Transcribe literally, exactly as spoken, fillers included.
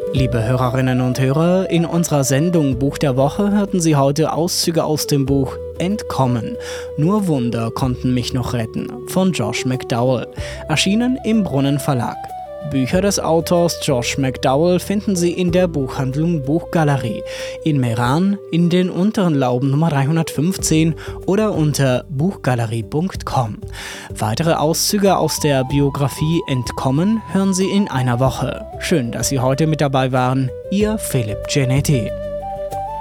Liebe Hörerinnen und Hörer, in unserer Sendung Buch der Woche hörten Sie heute Auszüge aus dem Buch Entkommen. Nur Wunder konnten mich noch retten von Josh McDowell, erschienen im Brunnen Verlag. Bücher des Autors Josh McDowell finden Sie in der Buchhandlung Buchgalerie, in Meran, in den Unteren Lauben Nummer dreihundertfünfzehn oder unter buchgalerie punkt com. Weitere Auszüge aus der Biografie Entkommen hören Sie in einer Woche. Schön, dass Sie heute mit dabei waren. Ihr Philipp Genetti.